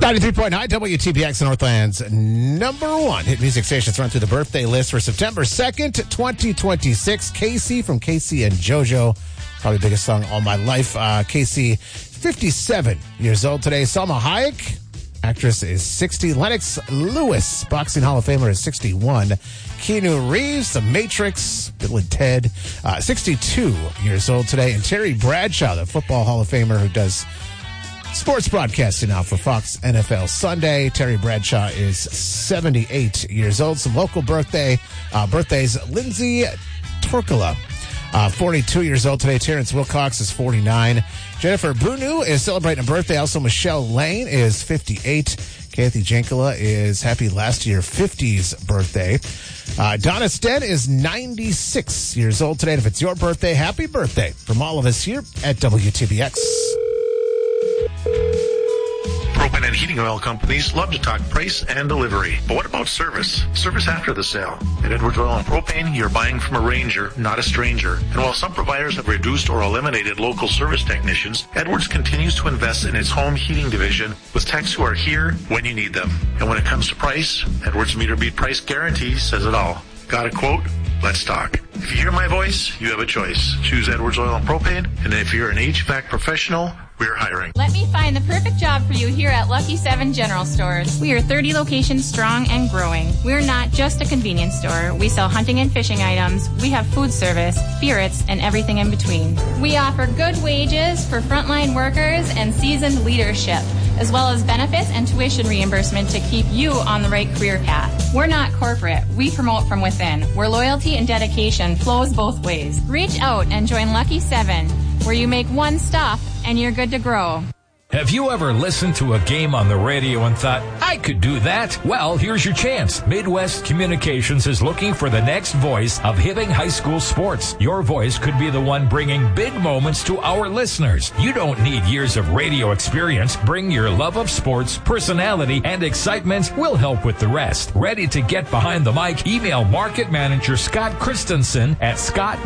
93.9 WTBX Northland's #1 hit music stations run through the birthday list for September 2nd, 2026. Casey from Casey and JoJo. Probably the biggest song all my life. Casey, 57 years old today. Salma Hayek, actress, is 60. Lennox Lewis, boxing Hall of Famer, is 61. Keanu Reeves, The Matrix, Bill and Ted, 62 years old today. And Terry Bradshaw, the Football Hall of Famer who does sports broadcasting now for Fox NFL Sunday. Terry Bradshaw is 78 years old. Some local birthdays. Lindsay Torkola, 42 years old today. Terrence Wilcox is 49. Jennifer Bunu is celebrating a birthday. Also, Michelle Lane is 58. Kathy Jankala is happy last year 50s birthday. Donna Stead is 96 years old today. And if it's your birthday, happy birthday from all of us here at WTBX. Propane and heating oil companies love to talk price and delivery. But what about service? Service after the sale. At Edwards Oil and Propane, you're buying from a Ranger, not a stranger. And while some providers have reduced or eliminated local service technicians, Edwards continues to invest in its home heating division with techs who are here when you need them. And when it comes to price, Edwards Meter Beat Price Guarantee says it all. Got a quote? Let's talk. If you hear my voice, you have a choice. Choose Edwards Oil and Propane. And if you're an HVAC professional, we're hiring. Let me find the perfect job for you here at Lucky 7 General Stores. We are 30 locations strong and growing. We're not just a convenience store. We sell hunting and fishing items. We have food service, spirits, and everything in between. We offer good wages for frontline workers and seasoned leadership, as well as benefits and tuition reimbursement to keep you on the right career path. We're not corporate. We promote from within, where loyalty and dedication flows both ways. Reach out and join Lucky 7, where you make one stop and you're good to grow. Have you ever listened to a game on the radio and thought, I could do that? Well, here's your chance. Midwest Communications is looking for the next voice of Hibbing High School sports. Your voice could be the one bringing big moments to our listeners. You don't need years of radio experience. Bring your love of sports, personality, and excitement. We'll help with the rest. Ready to get behind the mic? Email Market Manager Scott Christensen at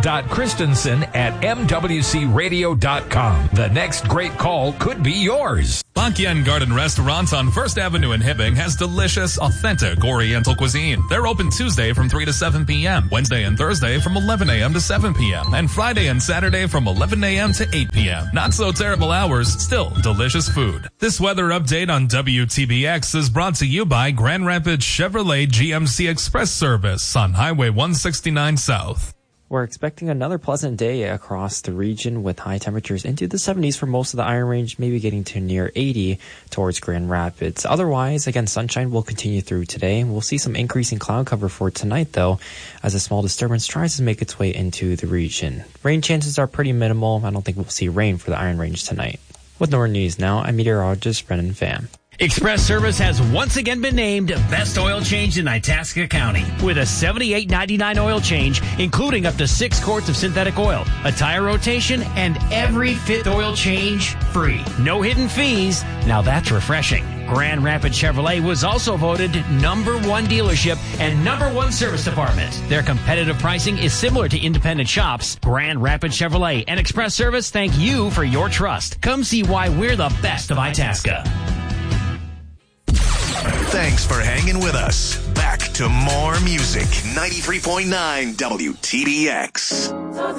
scott.christensen@mwcradio.com. The next great call could be yours. Bakian Garden Restaurant on 1st Avenue in Hibbing has delicious, authentic Oriental cuisine. They're open Tuesday from 3 to 7 p.m., Wednesday and Thursday from 11 a.m. to 7 p.m., and Friday and Saturday from 11 a.m. to 8 p.m. Not so terrible hours, still delicious food. This weather update on WTBX is brought to you by Grand Rapids Chevrolet GMC Express Service on Highway 169 South. We're expecting another pleasant day across the region with high temperatures into the 70s for most of the Iron Range, maybe getting to near 80 towards Grand Rapids. Otherwise, again, sunshine will continue through today. We'll see some increasing cloud cover for tonight, though, as a small disturbance tries to make its way into the region. Rain chances are pretty minimal. I don't think we'll see rain for the Iron Range tonight. With Northern News now, I'm meteorologist Brennan Pham. Express Service has once again been named Best Oil Change in Itasca County with a $78.99 oil change, including up to 6 quarts of synthetic oil, a tire rotation, and every 5th oil change free. No hidden fees. Now that's refreshing. Grand Rapids Chevrolet was also voted #1 dealership and #1 service department. Their competitive pricing is similar to independent shops. Grand Rapids Chevrolet and Express Service thank you for your trust. Come see why we're the best of Itasca. Thanks for hanging with us. Back to more music. 93.9 WTBX.